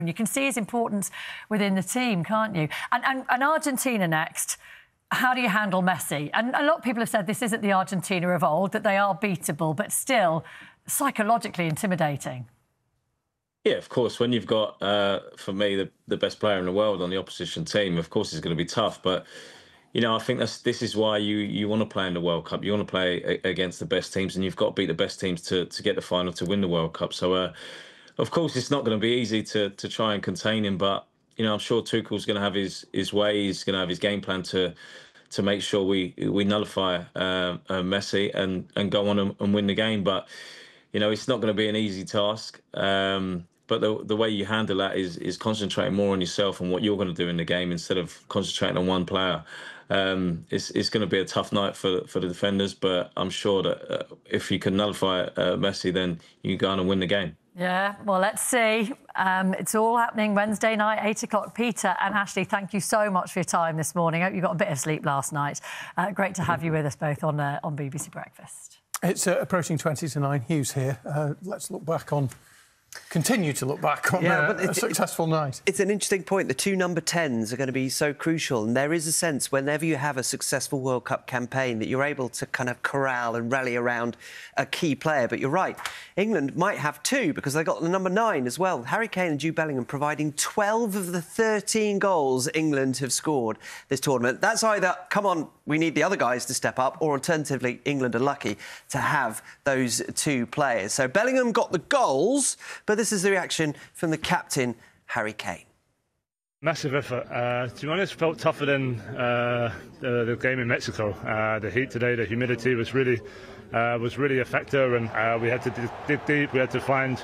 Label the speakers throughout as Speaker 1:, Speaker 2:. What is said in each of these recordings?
Speaker 1: You can see his importance within the team, can't you? And Argentina next. How do you handle Messi? And a lot of people have said this isn't the Argentina of old, that they are beatable, but still psychologically intimidating.
Speaker 2: Yeah, of course. When you've got, for me, the best player in the world on the opposition team, of course it's going to be tough. But, you know, I think this is why you want to play in the World Cup. You want to play against the best teams, and you've got to beat the best teams to get the final to win the World Cup. So, of course, it's not going to be easy to try and contain him. But, you know, I'm sure Tuchel's going to have his way. He's going to have his game plan to make sure we nullify Messi and go on and win the game. But, you know, it's not going to be an easy task. But the way you handle that is concentrating more on yourself and what you're going to do in the game instead of concentrating on one player. It's going to be a tough night for the defenders, but I'm sure that if you can nullify Messi, then you can go on and win the game.
Speaker 1: Yeah, well, let's see. It's all happening Wednesday night, 8 o'clock. Peter and Ashley, thank you so much for your time this morning. I hope you got a bit of sleep last night. Great to have you with us both on BBC Breakfast.
Speaker 3: It's approaching 20 to 9. Hughes here. Let's continue to look back on a successful night.
Speaker 4: It's an interesting point. The two number 10s are going to be so crucial, and there is a sense whenever you have a successful World Cup campaign that you're able to kind of corral and rally around a key player. But you're right, England might have two because they got the number 9 as well. Harry Kane and Jude Bellingham providing 12 of the 13 goals England have scored this tournament. That's either, come on, we need the other guys to step up, or alternatively, England are lucky to have those two players. So Bellingham got the goals, but this is the reaction from the captain, Harry Kane.
Speaker 5: Massive effort. To be honest, felt tougher than the game in Mexico. The heat today, the humidity was really a factor, and we had to dig deep. We had to find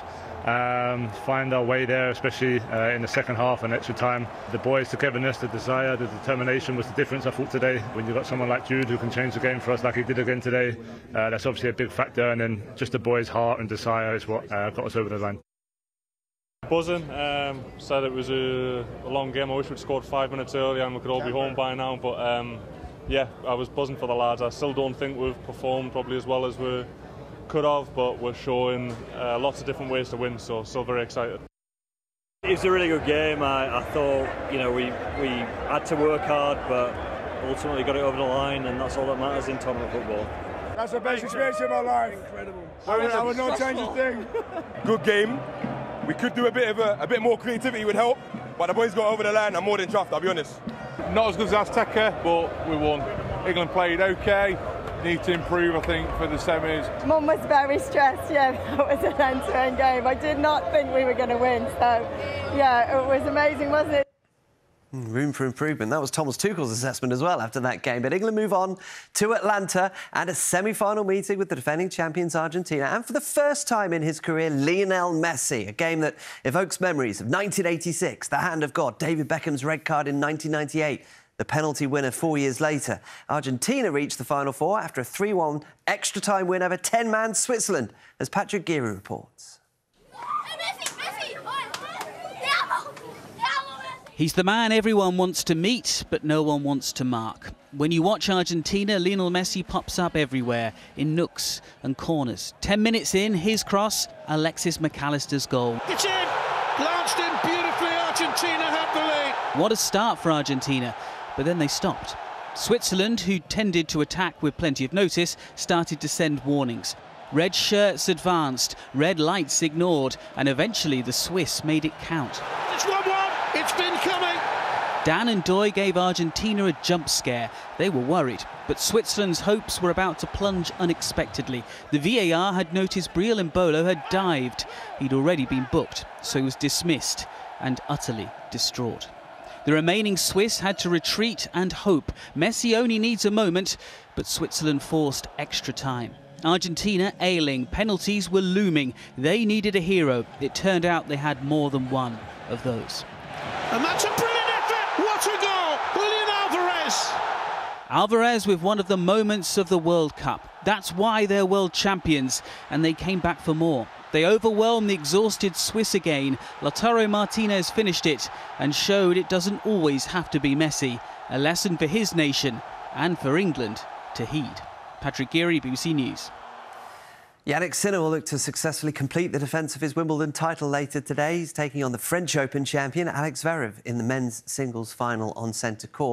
Speaker 5: our way there, especially in the second half and extra time. The boys' togetherness, the desire, the determination was the difference, I thought, today. When you've got someone like Jude who can change the game for us like he did again today, that's obviously a big factor. And then just the boys' heart and desire is what got us over the line.
Speaker 6: Buzzing. Said it was a long game. I wish we'd scored 5 minutes earlier and we could all be home by now. But yeah, I was buzzing for the lads. I still don't think we've performed probably as well as we could have, but we're showing lots of different ways to win. So still very excited.
Speaker 7: It was a really good game. I thought, you know, we had to work hard, but ultimately got it over the line, and that's all that matters in tournament football.
Speaker 8: That's the best experience of my life. Incredible. I would not change a thing. Good game. We could do a bit more creativity would help, but the boys got over the line. I'm more than chuffed, I'll be honest.
Speaker 9: Not as good as Azteca, but we won. England played okay. Need to improve, I think, for the semis.
Speaker 10: Mum was very stressed, yeah, that was an end-to-end game. I did not think we were going to win, so, yeah, it was amazing, wasn't it?
Speaker 4: Room for improvement. That was Thomas Tuchel's assessment as well after that game. But England move on to Atlanta and a semi-final meeting with the defending champions Argentina. And for the first time in his career, Lionel Messi. A game that evokes memories of 1986, the hand of God, David Beckham's red card in 1998, the penalty winner 4 years later. Argentina reached the Final Four after a 3-1 extra-time win over 10-man Switzerland, as Patrick Geary reports.
Speaker 11: He's the man everyone wants to meet, but no one wants to mark. When you watch Argentina, Lionel Messi pops up everywhere, in nooks and corners. 10 minutes in, his cross, Alexis McAllister's goal.
Speaker 12: It's in! Glanced in beautifully, Argentina have the lead.
Speaker 11: What a start for Argentina, but then they stopped. Switzerland, who tended to attack with plenty of notice, started to send warnings. Red shirts advanced, red lights ignored, and eventually the Swiss made it count.
Speaker 12: It's 1-1! It's been coming!
Speaker 11: Dan and Doy gave Argentina a jump scare. They were worried, but Switzerland's hopes were about to plunge unexpectedly. The VAR had noticed Briel Embolo had dived. He'd already been booked, so he was dismissed and utterly distraught. The remaining Swiss had to retreat and hope. Messi only needs a moment, but Switzerland forced extra time. Argentina ailing, penalties were looming. They needed a hero. It turned out they had more than one of those.
Speaker 12: And that's a brilliant effort! What a goal! Julian Alvarez!
Speaker 11: Alvarez with one of the moments of the World Cup. That's why they're world champions, and they came back for more. They overwhelmed the exhausted Swiss again. Lautaro Martinez finished it and showed it doesn't always have to be Messi. A lesson for his nation and for England to heed. Patrick Geary, BBC News.
Speaker 4: Jannik Sinner will look to successfully complete the defence of his Wimbledon title later today. He's taking on the French Open champion Alex Zverev in the men's singles final on centre court.